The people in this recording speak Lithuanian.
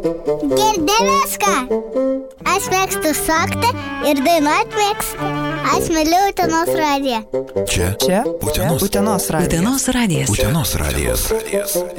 Girdi viską. Aš mėgstu šokti ir dainuot mėgstu. Aš myliu Utenos radiją. Čia? Utenos radijas. Utenos radijas.